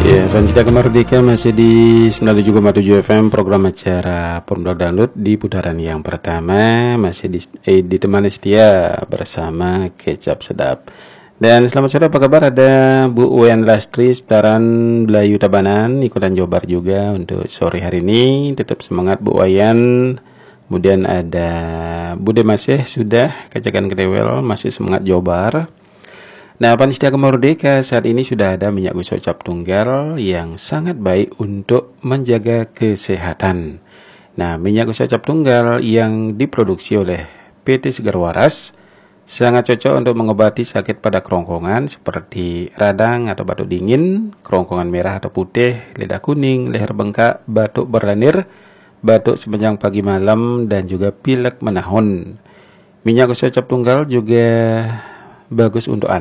Ya, Ransida Merdeka masih di 97,7 FM, program acara Formula Download di putaran yang pertama, masih ditemani setia bersama Kecap Sedap. Dan selamat sore, apa kabar? Ada Bu Uyan Lastri, Seputaran Belayu Tabanan, ikutan Jobar juga untuk sore hari ini. Tetap semangat Bu Uyan. Kemudian ada Bude Masih sudah Kacakan Kedewel, masih semangat Jobar. Nah, Panitia Merdeka saat ini sudah ada minyak gosok cap tunggal yang sangat baik untuk menjaga kesehatan. Nah, minyak gosok cap tunggal yang diproduksi oleh PT Segar Waras sangat cocok untuk mengobati sakit pada kerongkongan seperti radang atau batuk dingin, kerongkongan merah atau putih, lidah kuning, leher bengkak, batuk berlendir, batuk sepanjang pagi malam, dan juga pilek menahun. Minyak gosok cap tunggal juga bagus untuk anak.